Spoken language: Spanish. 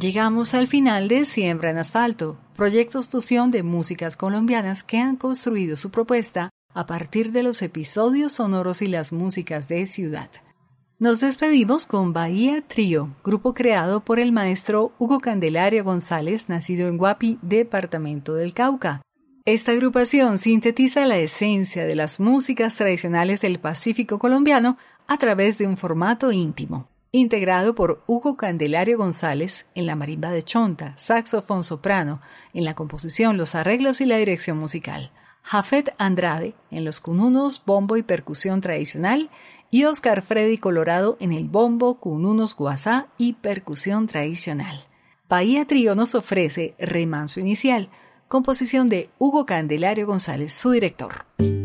Llegamos al final de Siembra en Asfalto, proyectos fusión de músicas colombianas que han construido su propuesta a partir de los episodios sonoros y las músicas de ciudad. Nos despedimos con Bahía Trío, grupo creado por el maestro Hugo Candelario González, nacido en Guapi, departamento del Cauca. Esta agrupación sintetiza la esencia de las músicas tradicionales del Pacífico colombiano a través de un formato íntimo. Integrado por Hugo Candelario González en la marimba de chonta, saxofón soprano, en la composición, los arreglos y la dirección musical. Jafet Andrade en los cununos, bombo y percusión tradicional y Oscar Freddy Colorado en el bombo, cununos guasá y percusión tradicional. Bahía Trío nos ofrece Remanso Inicial, composición de Hugo Candelario González, su director.